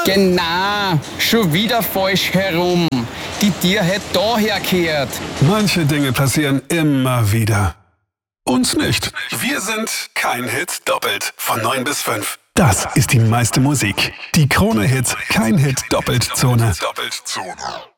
Genau, schon wieder falsch herum. Die Tier hätte daher gehört. Manche Dinge passieren immer wieder. Uns nicht. Wir sind kein Hit doppelt. Von 9 bis 5. Das ist die meiste Musik. Die Krone-Hits Kein Hit Doppeltzone.